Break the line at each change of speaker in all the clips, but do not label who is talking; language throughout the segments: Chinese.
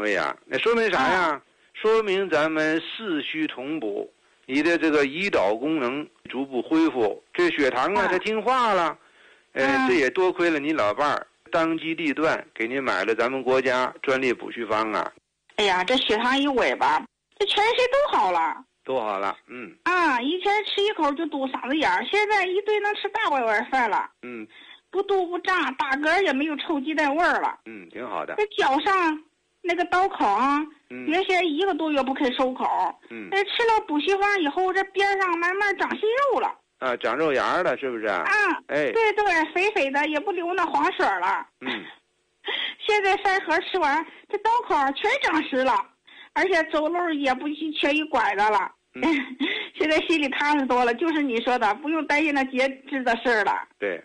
位啊，那说明啥呀？说明咱们四虚同补，你的这个胰岛功能逐步恢复，这血糖啊它听话了。这也多亏了你老伴儿当机立断给您买了咱们国家专利补虚方啊。
哎呀，这血糖一稳吧，这全身都好了。
都好了，
以前吃一口就堵嗓子眼儿，现在一顿能吃大碗饭了。不肚不胀，打嗝也没有臭鸡蛋味儿了。
挺好的。
这脚上那个刀口啊，原先1个多月不肯收口。吃了补虚方以后，这边上慢慢长息肉了。
长肉芽了，是不是？
对对，肥肥的，也不流那黄水了。现在3盒吃完，这刀口全长实了，而且走路也不缺一拐的了。现在心里踏实多了，就是你说的，不用担心那截肢的事儿了。
对，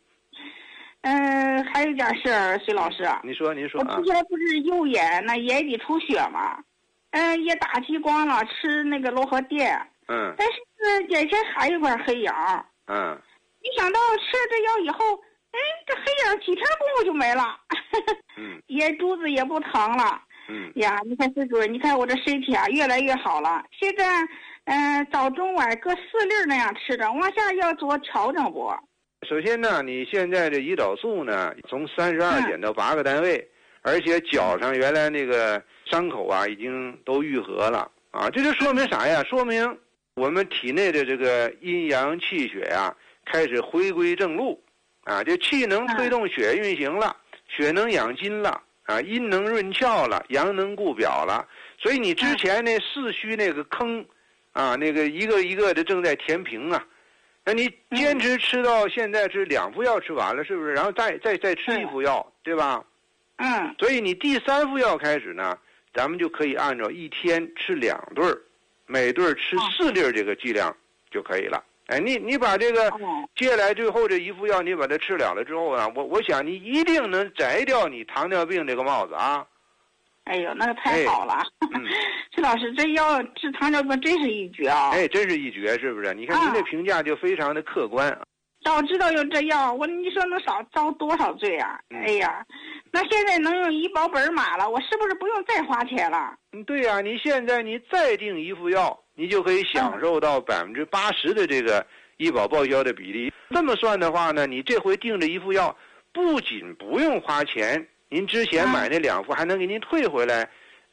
还有一件事儿，隋老师。
你说
我之前不是右眼那眼底出血吗？也打激光了，吃那个罗和电。但是眼前还有块黑影。没想到吃了这药以后，这黑影几天功夫就没了。眼珠子也不疼了。呀，你看孙主任，你看我这身体啊越来越好了。现在早中晚各4粒那样吃着，往下要做调整不？
首先呢，你现在这胰岛素呢从32减到8个单位，而且脚上原来那个伤口啊已经都愈合了啊，这就说明啥呀？说明我们体内的这个阴阳气血呀开始回归正路啊，这气能推动血运行了，血能养筋了啊，阴能润窍了，阳能固表了，所以你之前那四虚那个坑啊，那个一个一个的正在填平啊。那你坚持吃到现在是2副药吃完了，是不是？然后再吃1副药，对吧？所以你第3副药开始呢，咱们就可以按照1天吃2顿，每顿吃4粒这个剂量就可以了。你把这个接下来最后这1副药你把它吃了之后啊，我想你一定能摘掉你糖尿病这个帽子啊。
哎呦，那个太好了！崔老师，这药治糖尿病真是一绝啊！
真是一绝，是不是？你看您这评价就非常的客观。
早知道有这药，你说能少遭多少罪啊？哎呀，那现在能用医保本码了，我是不是不用再花钱了？
对呀，你现在你再订1副药，你就可以享受到80%的这个医保报销的比例。这么算的话呢，你这回订这1副药，不仅不用花钱。您之前买那2副还能给您退回来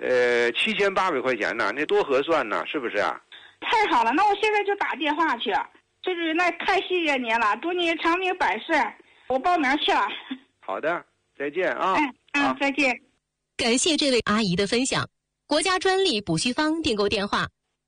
，7800块钱呢，那多合算呢，是不是啊？
太好了，那我现在就打电话去，就是那太谢谢您了，祝您长命百岁，我报名去了。
好的，再见啊。
再见。
感谢这位阿姨的分享。国家专利补虚方订购电话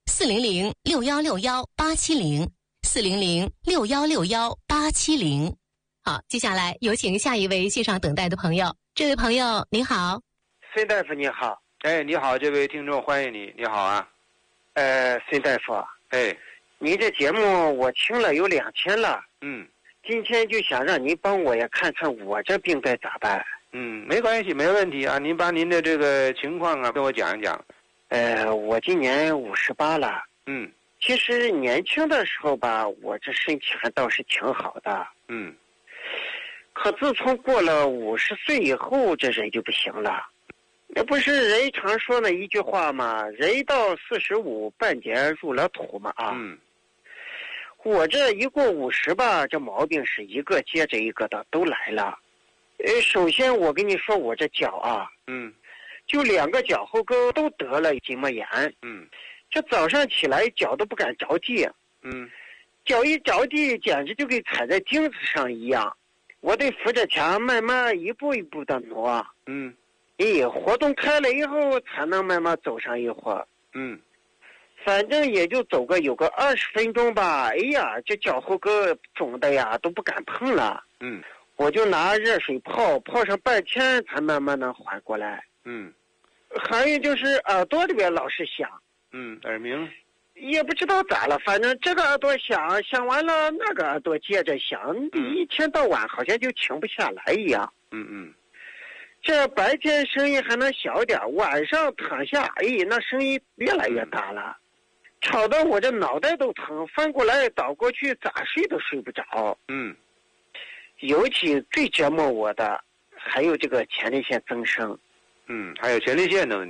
：400-6161-870，400-6161-870。好，接下来有请下一位线上等待的朋友。这位朋友您好。
孙大夫你好。
你好，这位听众欢迎你。你好啊。
孙大夫。你这节目我听了有2天了。今天就想让您帮我也看看我这病该咋办。
没关系，没问题啊。您把您的这个情况啊跟我讲一讲。
我今年58了。其实年轻的时候吧，我这身体还倒是挺好的。可自从过了50岁以后，这人就不行了。那不是人常说那一句话吗？人到45半截入了土嘛啊。我这一过50吧，这毛病是一个接着一个的都来了。首先我跟你说，我这脚啊，就2个脚后跟都得了筋膜炎。这早上起来脚都不敢着地。脚一着地简直就跟踩在钉子上一样。我得扶着墙慢慢一步一步的挪。活动开了以后才能慢慢走上一会儿。反正也就走个有个20分钟吧。哎呀，这脚后跟肿的呀都不敢碰了。我就拿热水泡上半天才慢慢的缓过来。还有就是耳朵里边老是响。
耳鸣。
也不知道咋了，反正这个耳朵响完了，那个耳朵接着响，一天到晚好像就停不下来一样。这白天声音还能小点，晚上躺下，那声音越来越大了，吵得我这脑袋都疼，翻过来倒过去，咋睡都睡不着。尤其最折磨我的还有这个前列腺增生。
还有前列腺的问题。